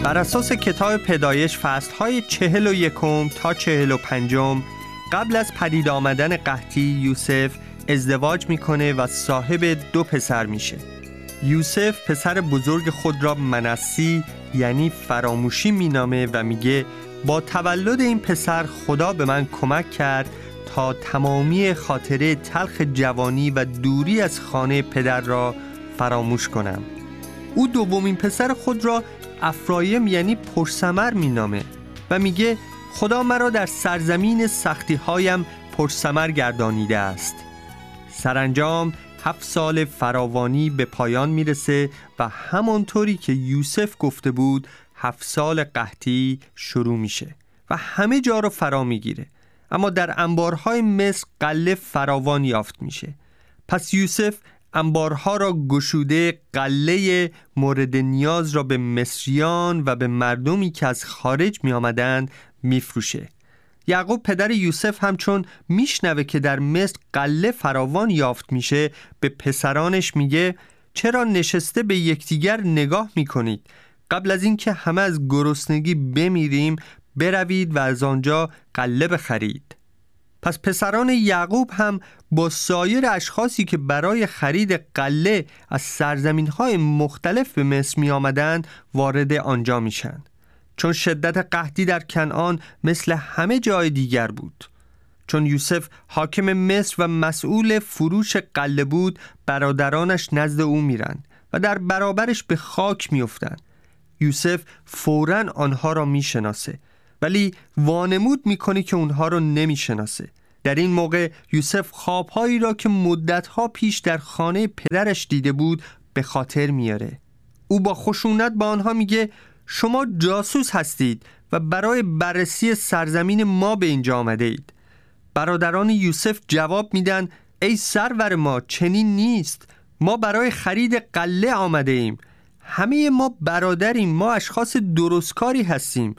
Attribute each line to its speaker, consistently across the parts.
Speaker 1: بر اساس کتاب پیدایش فصل‌های 41 تا 45 قبل از پدید آمدن قحطی یوسف ازدواج میکنه و صاحب 2 پسر میشه. یوسف پسر بزرگ خود را منسی یعنی فراموشی مینامه و میگه با تولد این پسر خدا به من کمک کرد تا تمامی خاطره تلخ جوانی و دوری از خانه پدر را فراموش کنم. او دومین پسر خود را افرایم یعنی پرثمر مینامه و میگه خدا مرا در سرزمین سختی هایم پرثمر گردانیده است. سرانجام 7 سال فراوانی به پایان میرسه و همانطوری که یوسف گفته بود 7 سال قحطی شروع میشه و همه جا رو فرا میگیره، اما در انبارهای مصر غله فراوان یافت میشه. پس یوسف انبارها را گشوده غله مورد نیاز را به مصریان و به مردمی که از خارج می آمدند می فروشه. یعقوب پدر یوسف هم چون میشنوه که در مصر غله فراوان یافت میشه به پسرانش میگه چرا نشسته به یکدیگر نگاه میکنید؟ قبل از اینکه همه از گرسنگی بمیریم بروید و از آنجا غله بخرید. پس پسران یعقوب هم با سایر اشخاصی که برای خرید غله از سرزمین‌های مختلف به مصر می آمدن وارد آنجا میشن. چون شدت قحطی در کنعان مثل همه جای دیگر بود. چون یوسف حاکم مصر و مسئول فروش غله بود، برادرانش نزد او میرن و در برابرش به خاک میافتند. یوسف فوراً آنها را میشناسه ولی وانمود میکنه که اونها رو نمیشناسه. در این موقع یوسف خوابهایی را که مدتها پیش در خانه پدرش دیده بود به خاطر میاره. او با خشونت با آنها میگه شما جاسوس هستید و برای بررسی سرزمین ما به اینجا آمده اید. برادران یوسف جواب میدن ای سرور ما چنین نیست، ما برای خرید غله آمده ایم. همه ما برادریم، ما اشخاص درستکاری هستیم.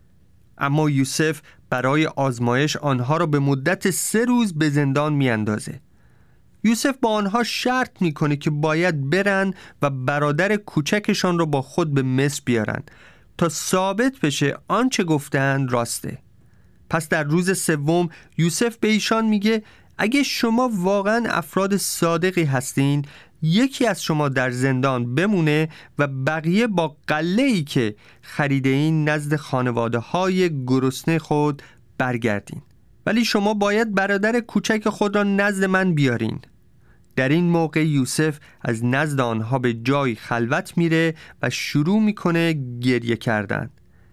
Speaker 1: اما یوسف برای آزمایش آنها را به مدت 3 روز به زندان میاندازه. یوسف با آنها شرط میکنه که باید برن و برادر کوچکشان را با خود به مصر بیارن تا ثابت بشه آنچه گفتن راسته. پس در روز 3 یوسف به ایشان میگه اگه شما واقعا افراد صادقی هستین یکی از شما در زندان بمونه و بقیه با غله‌ای که خریده این نزد خانواده های گرسنه خود برگردین، ولی شما باید برادر کوچک خود را نزد من بیارین. در این موقع یوسف از نزد آنها به جای خلوت میره و شروع میکنه گریه کردن.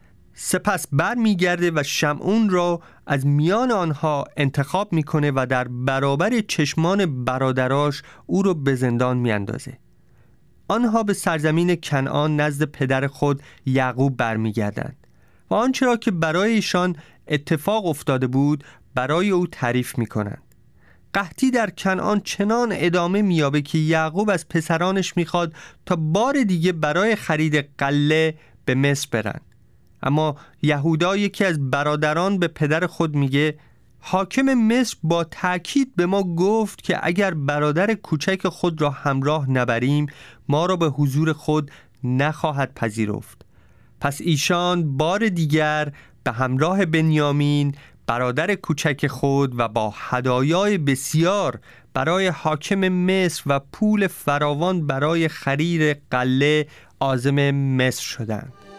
Speaker 1: سپس بر میگرده و شمعون را از میان آنها انتخاب میکنه و در برابر چشمان برادراش او را به زندان میاندازه. آنها به سرزمین کنعان نزد پدر خود یعقوب برمیگردند و آنچه را که برای ایشان اتفاق افتاده بود برای او تعریف میکنند. قحطی در کنعان چنان ادامه میابه که یعقوب از پسرانش میخواد تا بار دیگه برای خرید غله به مصر برن. اما یهودا یکی از برادران به پدر خود میگه حاکم مصر با تأکید به ما گفت که اگر برادر کوچک خود را همراه نبریم ما را به حضور خود نخواهد پذیرفت. پس ایشان بار دیگر به همراه بنیامین برادر کوچک خود و با هدایای بسیار برای حاکم مصر و پول فراوان برای خرید غله عازم مصر شدند.